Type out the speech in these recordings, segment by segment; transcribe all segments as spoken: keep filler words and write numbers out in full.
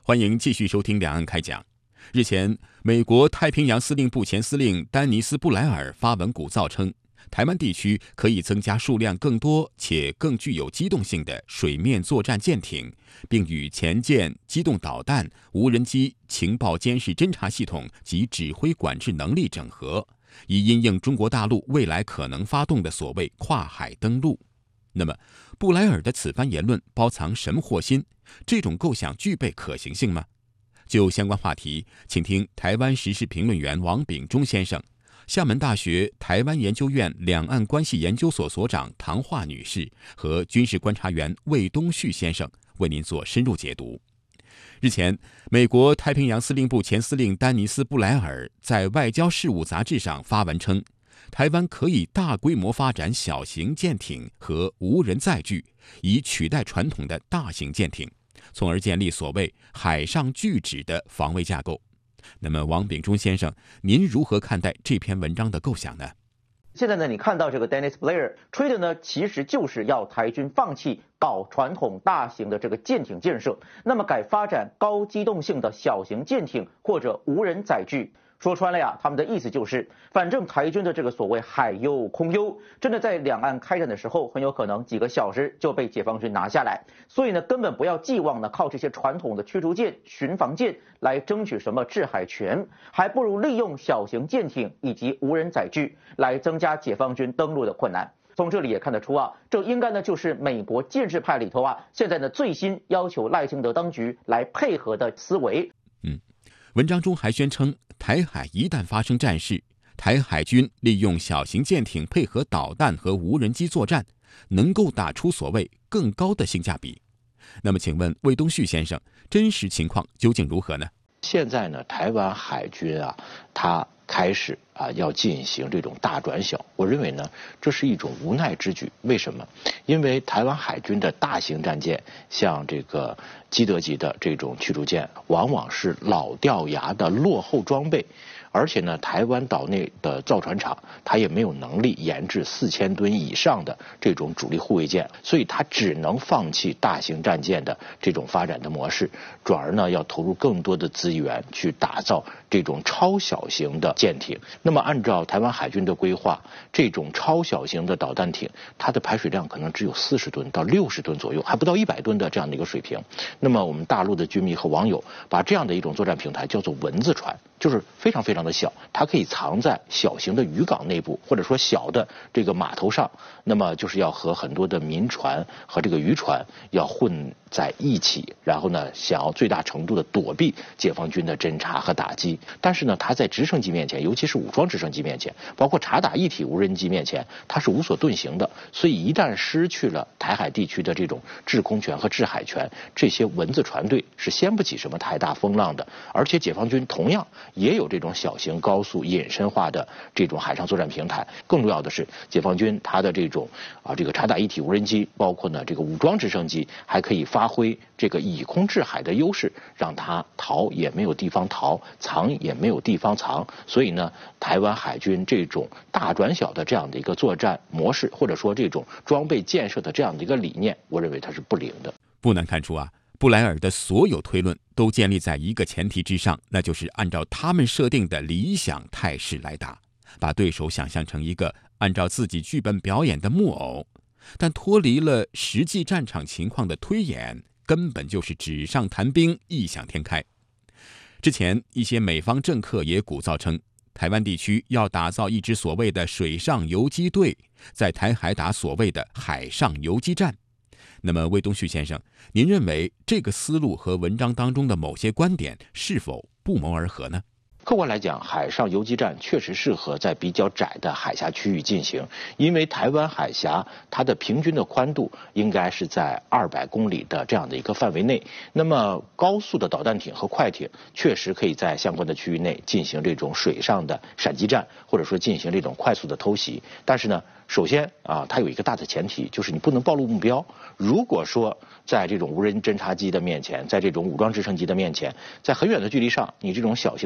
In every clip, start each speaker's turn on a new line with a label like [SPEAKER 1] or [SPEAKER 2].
[SPEAKER 1] 欢迎继续收听两岸开讲。日前，美国太平洋司令部前司令丹尼斯·布莱尔发文鼓噪称，台湾地区可以增加数量更多且更具有机动性的水面作战舰艇，并与前舰、机动导弹、无人机、情报监视侦察系统及指挥管制能力整合，以因应中国大陆未来可能发动的所谓跨海登陆。那么，布莱尔的此番言论包藏什么祸心？这种构想具备可行性吗？就相关话题，请听台湾时事评论员王炳忠先生、厦门大学台湾研究院两岸关系研究所所长唐华女士和军事观察员魏东旭先生为您做深入解读。日前，美国太平洋司令部前司令丹尼斯·布莱尔在《外交事务》杂志上发文称，台湾可以大规模发展小型舰艇和无人载具，以取代传统的大型舰艇，从而建立所谓海上巨指的防卫架构。那么，王炳忠先生，您如何看待这篇文章的构想呢？
[SPEAKER 2] 现在呢，你看到这个 Dennis Blair 吹的呢，其实就是要台军放弃搞传统大型的这个舰艇建设，那么改发展高机动性的小型舰艇或者无人载具。说穿了呀，他们的意思就是，反正台军的这个所谓海优空优，真的在两岸开战的时候，很有可能几个小时就被解放军拿下来。所以呢，根本不要寄望呢靠这些传统的驱逐舰、巡防舰来争取什么制海权，还不如利用小型舰艇以及无人载具来增加解放军登陆的困难。从这里也看得出啊，这应该呢就是美国建制派里头啊，现在呢最新要求赖清德当局来配合的思维。
[SPEAKER 1] 嗯。文章中还宣称，台海一旦发生战事，台海军利用小型舰艇配合导弹和无人机作战，能够打出所谓更高的性价比。那么请问魏东旭先生，真实情况究竟如何呢？
[SPEAKER 3] 现在呢，台湾海军啊，它开始啊要进行这种大转小，我认为呢，这是一种无奈之举。为什么？因为台湾海军的大型战舰，像这个基德级的这种驱逐舰，往往是老掉牙的落后装备。而且呢，台湾岛内的造船厂，它也没有能力研制四千吨以上的这种主力护卫舰，所以它只能放弃大型战舰的这种发展的模式，转而呢要投入更多的资源去打造这种超小型的舰艇。那么按照台湾海军的规划，这种超小型的导弹艇，它的排水量可能只有四十吨到六十吨左右，还不到一百吨的这样的一个水平。那么我们大陆的军迷和网友把这样的一种作战平台叫做蚊子船，就是非常非常的小，它可以藏在小型的渔港内部，或者说小的这个码头上，那么就是要和很多的民船和这个渔船要混在一起，然后呢想要最大程度的躲避解放军的侦察和打击。但是呢，它在直升机面前，尤其是武装直升机面前，包括察打一体无人机面前，它是无所遁形的。所以一旦失去了台海地区的这种制空权和制海权，这些蚊子船队是掀不起什么太大风浪的。而且解放军同样也有这种小型高速隐身化的这种海上作战平台。更重要的是，解放军它的这种啊这个察打一体无人机，包括呢这个武装直升机，还可以发挥这个以空制海的优势，让它逃也没有地方逃，藏也没有地方藏。所以呢，台湾海军这种大转小的这样的一个作战模式，或者说这种装备建设的这样的一个理念，我认为它是不灵的。
[SPEAKER 1] 不难看出啊，布莱尔的所有推论都建立在一个前提之上，那就是按照他们设定的理想态势来打，把对手想象成一个按照自己剧本表演的木偶。但脱离了实际战场情况的推演，根本就是纸上谈兵，异想天开。之前一些美方政客也鼓噪称，台湾地区要打造一支所谓的水上游击队，在台海打所谓的海上游击战。那么魏东旭先生，您认为这个思路和文章当中的某些观点是否不谋而合呢？
[SPEAKER 3] 客观来讲，海上游击战确实适合在比较窄的海峡区域进行，因为台湾海峡它的平均的宽度应该是在二百公里的这样的一个范围内。那么高速的导弹艇和快艇确实可以在相关的区域内进行这种水上的闪击战，或者说进行这种快速的偷袭。但是呢，首先啊，它有一个大的前提，就是你不能暴露目标。如果说在这种无人侦察机的面前，在这种武装直升机的面前，在很远的距离上，你这种小型的海上作战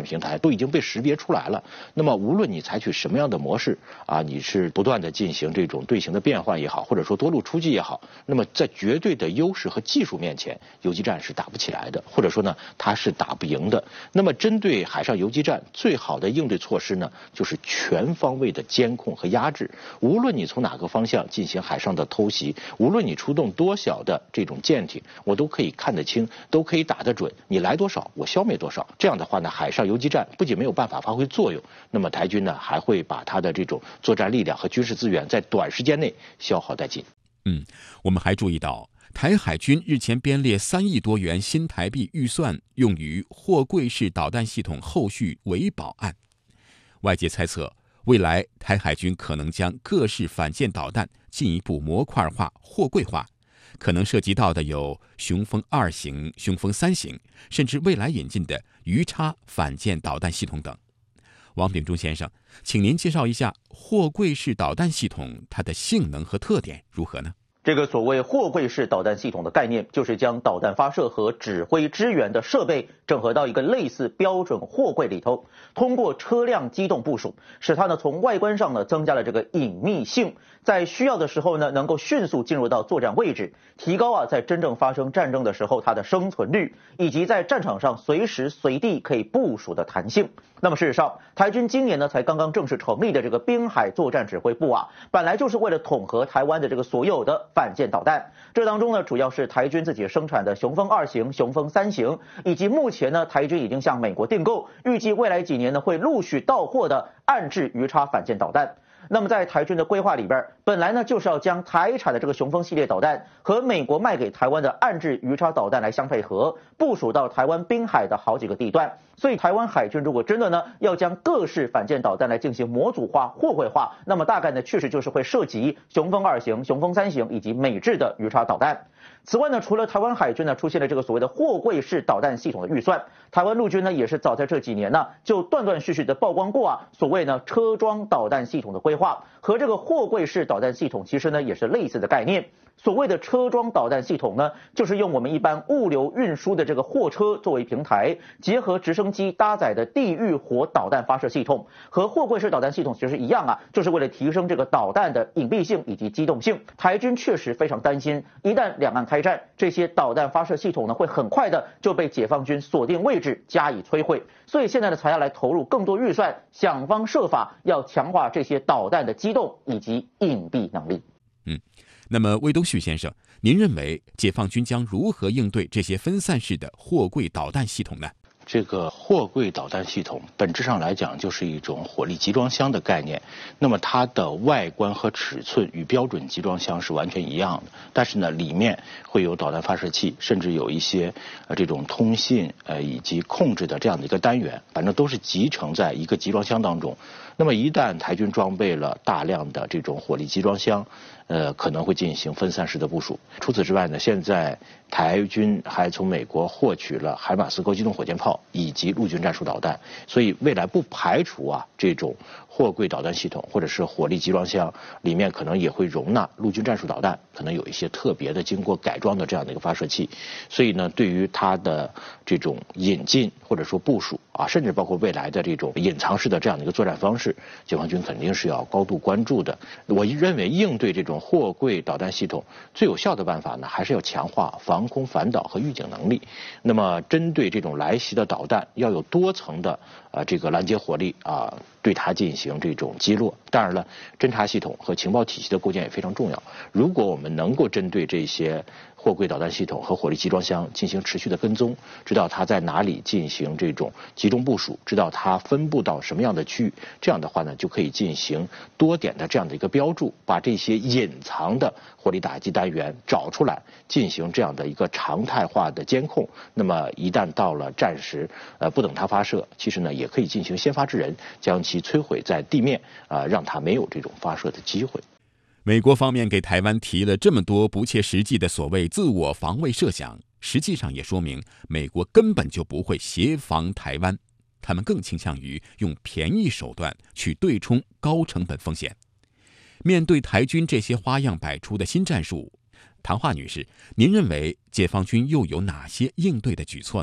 [SPEAKER 3] 算平台都已经被识别出来了。那么无论你采取什么样的模式啊，你是不断的进行这种队形的变换也好，或者说多路出击也好，那么在绝对的优势和技术面前，游击战是打不起来的，或者说呢，它是打不赢的。那么针对海上游击战，最好的应对措施呢，就是全方位的监控和压制。无论你从哪个方向进行海上的偷袭，无论你出动多小的这种舰艇，我都可以看得清，都可以打得准。你来多少，我消灭多少。这样的话呢，海上游击战不仅没有办法发挥作用，那么台军呢还会把它的这种作战力量和军事资源在短时间内消耗殆尽。
[SPEAKER 1] 嗯，我们还注意到，台海军日前编列三亿多元新台币预算，用于货柜式导弹系统后续维保案。外界猜测，未来台海军可能将各式反舰导弹进一步模块化、货柜化，可能涉及到的有雄风二型、雄风三型，甚至未来引进的鱼叉反舰导弹系统等。王秉忠先生，请您介绍一下货柜式导弹系统它的性能和特点如何呢？
[SPEAKER 2] 这个所谓货柜式导弹系统的概念，就是将导弹发射和指挥支援的设备整合到一个类似标准货柜里头，通过车辆机动部署，使它呢从外观上呢增加了这个隐秘性，在需要的时候呢能够迅速进入到作战位置，提高啊在真正发生战争的时候它的生存率，以及在战场上随时随地可以部署的弹性。那么事实上，台军今年呢才刚刚正式成立的这个滨海作战指挥部啊，本来就是为了统合台湾的这个所有的反舰导弹。这当中呢，主要是台军自己生产的雄风二型、雄风三型，以及目前呢台军已经向美国订购，预计未来几年呢会陆续到货的岸置鱼叉反舰导弹。那么在台军的规划里边，本来呢就是要将台产的这个雄风系列导弹和美国卖给台湾的岸置鱼叉导弹来相配合，部署到台湾滨海的好几个地段。所以台湾海军如果真的呢要将各式反舰导弹来进行模组化、货柜化，那么大概呢确实就是会涉及雄风二型、雄风三型以及美制的鱼叉导弹。此外呢，除了台湾海军呢出现了这个所谓的货柜式导弹系统的预算，台湾陆军呢也是早在这几年呢就断断续续的曝光过啊，所谓呢车装导弹系统的规划，和这个货柜式导弹系统其实呢也是类似的概念。所谓的车装导弹系统呢，就是用我们一般物流运输的这个货车作为平台，结合直升机搭载的地狱火导弹发射系统，和货柜式导弹系统其实一样啊，就是为了提升这个导弹的隐蔽性以及机动性。台军确实非常担心，一旦两岸开战，这些导弹发射系统呢会很快的就被解放军锁定位置加以摧毁，所以现在呢才要来投入更多预算，想方设法要强化这些导弹的机动以及隐蔽能力。
[SPEAKER 1] 嗯。那么魏东旭先生，您认为解放军将如何应对这些分散式的货柜导弹系统呢？
[SPEAKER 3] 这个货柜导弹系统本质上来讲就是一种火力集装箱的概念，那么它的外观和尺寸与标准集装箱是完全一样的，但是呢里面会有导弹发射器，甚至有一些呃这种通信呃以及控制的这样的一个单元，反正都是集成在一个集装箱当中。那么一旦台军装备了大量的这种火力集装箱，呃可能会进行分散式的部署。除此之外呢，现在台军还从美国获取了海马斯高机动火箭炮以及陆军战术导弹，所以未来不排除啊这种货柜导弹系统或者是火力集装箱里面可能也会容纳陆军战术导弹，可能有一些特别的经过改装的这样的一个发射器。所以呢，对于它的这种引进或者说部署啊，甚至包括未来的这种隐藏式的这样的一个作战方式，解放军肯定是要高度关注的。我认为应对这种货柜导弹系统最有效的办法呢，还是要强化防空反导和预警能力。那么针对这种来袭的导弹，要有多层的呃这个拦截火力啊，对它进行这种击落。当然了，侦察系统和情报体系的构建也非常重要。如果我们能够针对这些货柜导弹系统和火力集装箱进行持续的跟踪，知道它在哪里进行这种集中部署，知道它分布到什么样的区域，这样的话呢，就可以进行多点的这样的一个标注，把这些隐藏的火力打击单元找出来，进行这样的一个常态化的监控。那么一旦到了战时，呃，不等它发射，其实呢也可以进行先发制人，将其摧毁在地面，啊、呃，让它没有这种发射的机会。
[SPEAKER 1] 美国方面给台湾提了这么多不切实际的所谓自我防卫设想，实际上也说明美国根本就不会协防台湾，他们更倾向于用便宜手段去对冲高成本风险。面对台军这些花样百出的新战术，唐华女士，您认为解放军又有哪些应对的举措呢？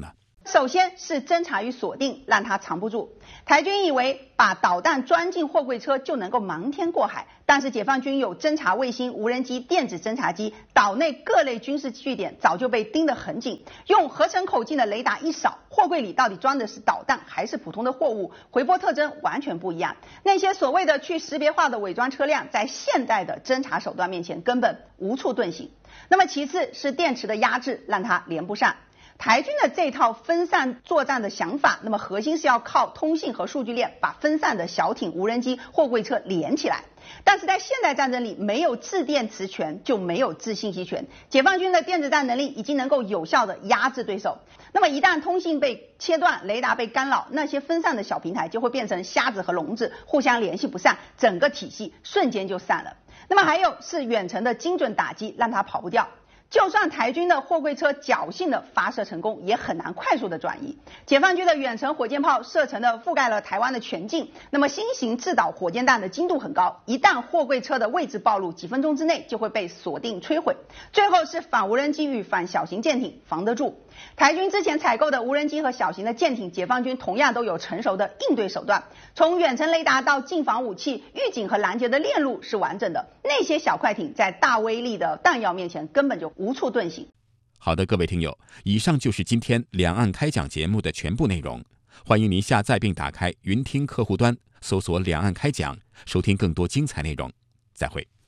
[SPEAKER 4] 首先是侦察与锁定，让它藏不住。台军以为把导弹钻进货柜车就能够瞒天过海，但是解放军有侦察卫星、无人机、电子侦察机，岛内各类军事据点早就被盯得很紧。用合成口径的雷达一扫，货柜里到底装的是导弹还是普通的货物，回波特征完全不一样。那些所谓的去识别化的伪装车辆，在现代的侦察手段面前根本无处遁形。那么其次是电池的压制，让它连不上。台军的这套分散作战的想法，那么核心是要靠通信和数据链把分散的小艇、无人机、货柜车连起来。但是在现代战争里，没有制电磁权就没有制信息权。解放军的电子战能力已经能够有效的压制对手。那么一旦通信被切断，雷达被干扰，那些分散的小平台就会变成瞎子和聋子，互相联系不上，整个体系瞬间就散了。那么还有是远程的精准打击，让它跑不掉。就算台军的货柜车侥幸的发射成功，也很难快速的转移。解放军的远程火箭炮射程的覆盖了台湾的全境，那么新型制导火箭弹的精度很高，一旦货柜车的位置暴露，几分钟之内就会被锁定摧毁。最后是反无人机与反小型舰艇，防得住。台军之前采购的无人机和小型的舰艇，解放军同样都有成熟的应对手段，从远程雷达到近防武器，预警和拦截的链路是完整的。那些小快艇在大威力的弹药面前根本就无处遁形。
[SPEAKER 1] 好的，各位听友，以上就是今天两岸开讲节目的全部内容。欢迎您下载并打开云听客户端，搜索两岸开讲，收听更多精彩内容。再会。